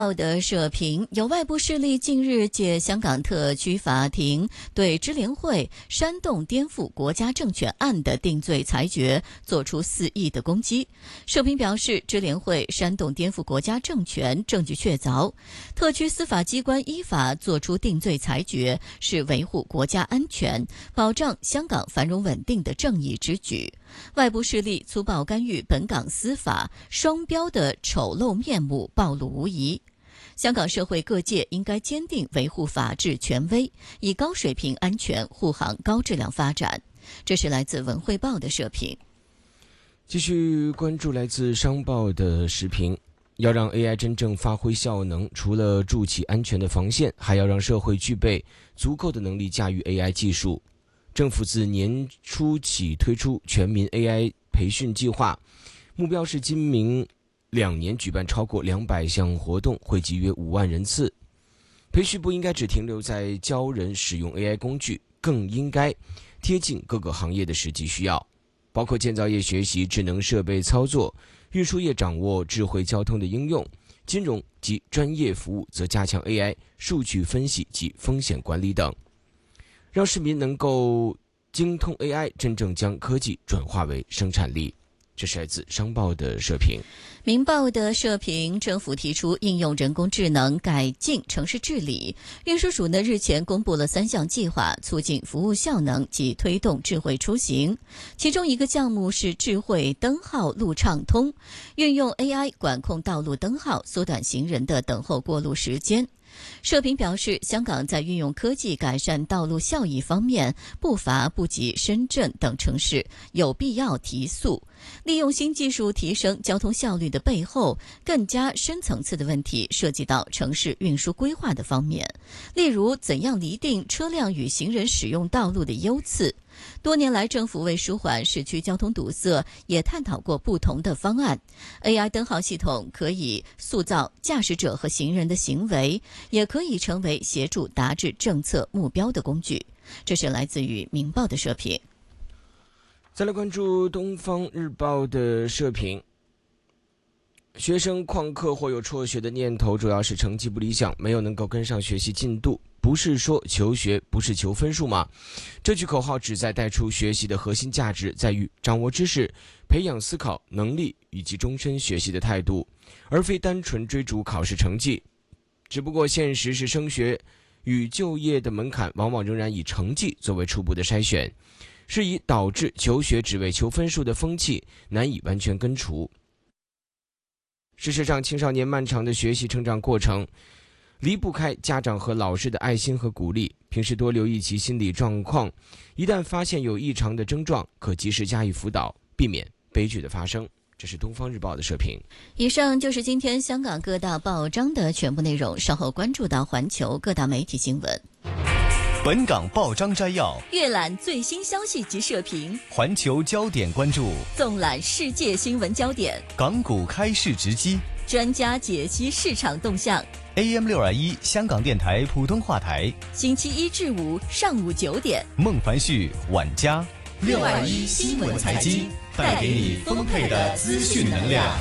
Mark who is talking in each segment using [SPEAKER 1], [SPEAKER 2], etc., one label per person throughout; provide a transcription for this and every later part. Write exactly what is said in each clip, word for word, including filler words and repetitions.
[SPEAKER 1] 报的社评，有外部势力近日借香港特区法庭对支联会煽动颠覆国家政权案的定罪裁决作出肆意的攻击。社评表示，支联会煽动颠覆国家政权，证据确凿，特区司法机关依法作出定罪裁决，是维护国家安全、保障香港繁荣稳定的正义之举。外部势力粗暴干预本港司法，双标的丑陋面目暴露无遗。香港社会各界应该坚定维护法治权威，以高水平安全护航高质量发展。这是来自文汇报的社评。
[SPEAKER 2] 继续关注来自商报的时评，要让 A I 真正发挥效能，除了筑起安全的防线，还要让社会具备足够的能力驾驭 A I 技术。政府自年初起推出全民 A I 培训计划，目标是今明两年举办超过两百项活动，汇集约五万人次。培训不应该只停留在教人使用 A I 工具，更应该贴近各个行业的实际需要，包括建造业学习智能设备操作，运输业掌握智慧交通的应用，金融及专业服务则加强 A I 数据分析及风险管理等，让市民能够精通 A I， 真正将科技转化为生产力。这是来自商报的社评。
[SPEAKER 1] 民报的社评，政府提出应用人工智能改进城市治理。运输署呢日前公布了三项计划，促进服务效能及推动智慧出行。其中一个项目是智慧灯号路畅通，运用 A I 管控道路灯号，缩短行人的等候过路时间。社评表示，香港在运用科技改善道路效益方面步伐不及深圳等城市，有必要提速。利用新技术提升交通效率的背后，更加深层次的问题涉及到城市运输规划的方面，例如怎样厘定车辆与行人使用道路的优次。多年来，政府为舒缓市区交通堵塞，也探讨过不同的方案。A I 灯号系统可以塑造驾驶者和行人的行为，也可以成为协助达至政策目标的工具。这是来自于《明报》的社评。
[SPEAKER 2] 再来关注《东方日报》的社评。学生旷课或有辍学的念头，主要是成绩不理想，没有能够跟上学习进度。不是说求学不是求分数吗？这句口号旨在带出学习的核心价值在于掌握知识，培养思考能力以及终身学习的态度，而非单纯追逐考试成绩。只不过现实是升学与就业的门槛往往仍然以成绩作为初步的筛选，是以导致求学只为求分数的风气难以完全根除。事实上，青少年漫长的学习成长过程离不开家长和老师的爱心和鼓励，平时多留意其心理状况，一旦发现有异常的症状，可及时加以辅导，避免悲剧的发生。这是东方日报的社评。
[SPEAKER 1] 以上就是今天香港各大报章的全部内容，稍后关注到环球各大媒体新闻。
[SPEAKER 3] 本港报章摘要，
[SPEAKER 1] 阅览最新消息及社评，
[SPEAKER 3] 环球焦点关注，
[SPEAKER 1] 纵览世界新闻焦点，
[SPEAKER 3] 港股开市直击，
[SPEAKER 1] 专家解析市场动向。
[SPEAKER 3] A M 六二一 香港电台普通话台，
[SPEAKER 1] 星期一至五上午九点，
[SPEAKER 3] 孟凡旭、晚嘉，
[SPEAKER 1] 六二一新闻财经，
[SPEAKER 3] 带给你丰沛的资讯能量。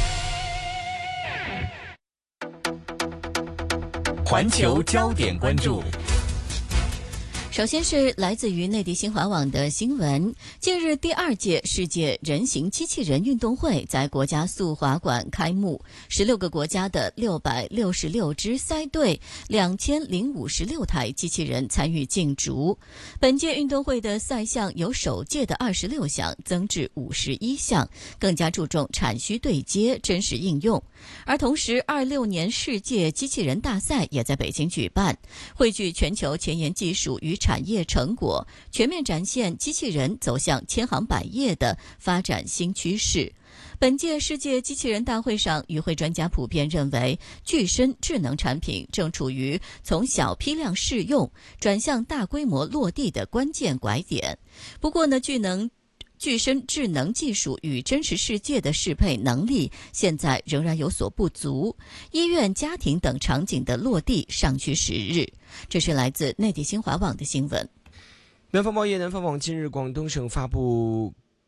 [SPEAKER 3] 环球焦点关注。
[SPEAKER 1] 首先是来自于内地新华网的新闻。近日，第二届世界人形机器人运动会在国家速滑馆开幕，十六个国家的六百六十六支赛队，两千零五十六台机器人参与竞逐。本届运动会的赛项由首届的二十六项增至五十一项，更加注重产需对接、真实应用。而同时，二六年世界机器人大赛也在北京举办，汇聚全球前沿技术与产业成果，全面展现机器人走向千行百业的发展新趋势。本届世界机器人大会上，与会专家普遍认为，具身智能产品正处于从小批量试用转向大规模落地的关键拐点。不过呢，具能具身智能技术与真实世界的适配能力现在仍然有所不足，医院、家庭等场景的落地尚需时日。这是来自内地新华网的新闻。
[SPEAKER 2] 南方报业南方网近日广东省发布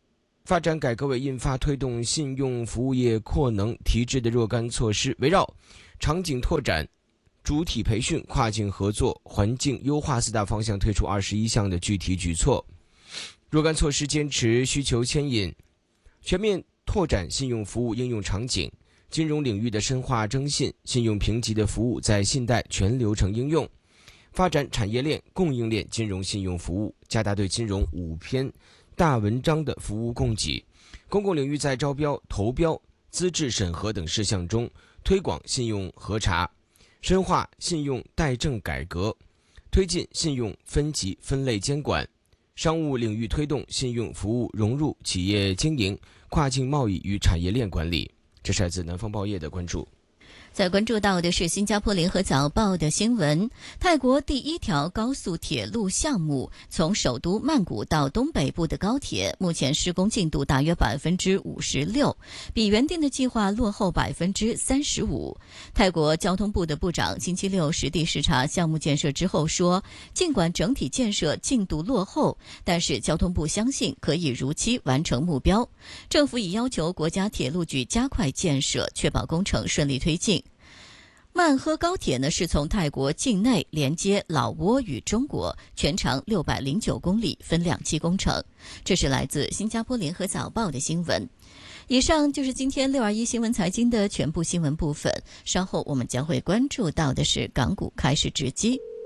[SPEAKER 2] 发展改革委印发推动信用服务业扩能提质的若干措施，围绕场景拓展、主体培训、跨境合作、环境优化四大方向推出二十一项的具体举措。若干措施坚持需求牵引，全面拓展信用服务应用场景，金融领域的深化征信，信用评级的服务在信贷全流程应用，发展产业链、供应链金融信用服务，加大对金融五篇大文章的服务供给。公共领域在招标、投标、资质审核等事项中推广信用核查，深化信用贷证改革，推进信用分级分类监管。商务领域推动信用服务融入企业经营、跨境贸易与产业链管理。这是来自南方报业的关注。
[SPEAKER 1] 再关注到的是新加坡联合早报的新闻，泰国第一条高速铁路项目从首都曼谷到东北部的高铁，目前施工进度大约百分之五十六，比原定的计划落后百分之三十五。泰国交通部的部长星期六实地视察项目建设之后说，尽管整体建设进度落后，但是交通部相信可以如期完成目标。政府已要求国家铁路局加快建设，确保工程顺利推进。曼呵高铁呢是从泰国境内连接老挝与中国，全长六百零九公里，分两期工程。这是来自新加坡联合早报的新闻。以上就是今天六二一新闻财经的全部新闻部分，稍后我们将会关注到的是港股开市直击。